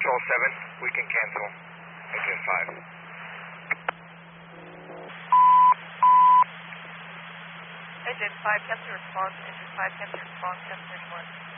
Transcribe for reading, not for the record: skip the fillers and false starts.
Control 7, we can cancel. Engine 5. Engine 5, cancel response. Engine 5, cancel response. 1031.